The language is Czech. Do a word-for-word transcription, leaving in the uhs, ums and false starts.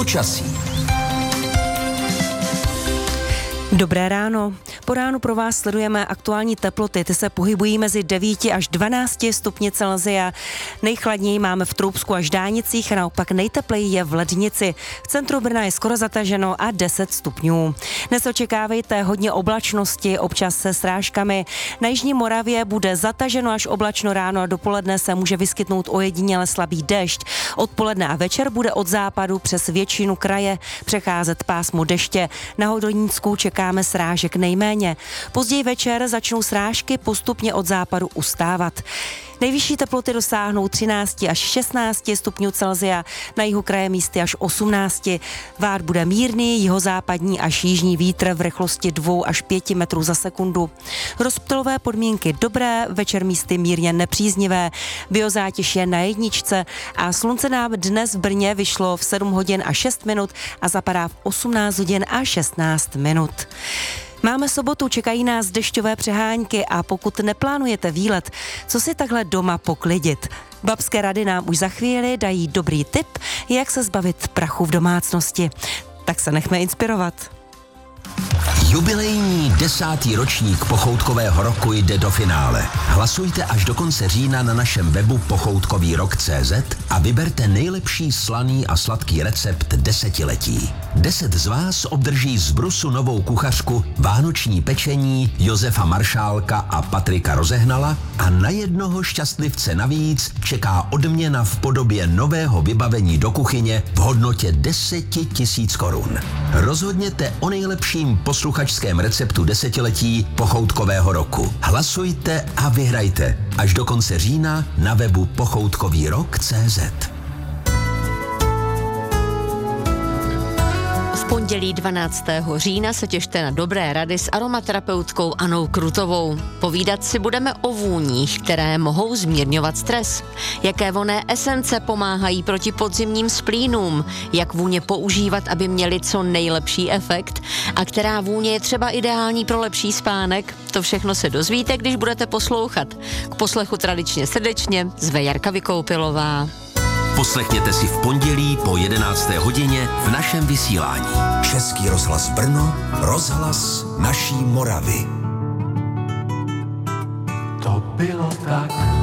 Počasí. Dobré ráno. Po ránu pro vás sledujeme aktuální teploty. Ty se pohybují mezi devíti až dvanácti stupni Celsia. Nejchladněji máme v Troubsku až Dánicích a naopak nejtepleji je v Lednici. V centru Brna je skoro zataženo a deset stupňů. Dnes očekávejte hodně oblačnosti, občas se srážkami. Na jižní Moravě bude zataženo až oblačno ráno a dopoledne se může vyskytnout ojediněle slabý déšť. Odpoledne a večer bude od západu přes většinu kraje přecházet pásmo deště. Na Hodonínsku čekáme srážek nejméně. Později večer začnou srážky postupně od západu ustávat. Nejvyšší teploty dosáhnou třináct až šestnáct stupňů Celsia, na jihu kraje místy až osmnáct. Vát bude mírný, jihozápadní až jižní vítr v rychlosti dva až pět metrů za sekundu. Rozptylové podmínky dobré, večer místy mírně nepříznivé, biozátěž je na jedničce a slunce nám dnes v Brně vyšlo v sedm hodin a šest minut a zapadá v osmnáct hodin a šestnáct minut. Máme sobotu, čekají nás dešťové přehánky a pokud neplánujete výlet, co si takhle doma poklidit? Babské rady nám už za chvíli dají dobrý tip, jak se zbavit prachu v domácnosti. Tak se nechme inspirovat. Jubilejní desátý ročník pochoutkového roku jde do finále. Hlasujte až do konce října na našem webu pochoutkový rok tečka cé zet a vyberte nejlepší slaný a sladký recept desetiletí. Deset z vás obdrží z Brusu novou kuchařku vánoční pečení Josefa Maršálka a Patrika Rozehnala a na jednoho šťastlivce navíc čeká odměna v podobě nového vybavení do kuchyně v hodnotě deset tisíc korun. Rozhodněte o nejlepším posluchačském receptu desetiletí pochoutkového roku. Hlasujte a vyhrajte až do konce října na webu pochoutkový rok tečka cé zet. V pondělí dvanáctého října se těšte na dobré rady s aromaterapeutkou Anou Krutovou. Povídat si budeme o vůních, které mohou zmírňovat stres. Jaké vonné esence pomáhají proti podzimním splínům, jak vůně používat, aby měly co nejlepší efekt a která vůně je třeba ideální pro lepší spánek. To všechno se dozvíte, když budete poslouchat. K poslechu tradičně srdečně zve Jarka Vykoupilová. Poslechněte si v pondělí po jedenácté hodině v našem vysílání. Český rozhlas Brno, rozhlas naší Moravy. To bylo tak.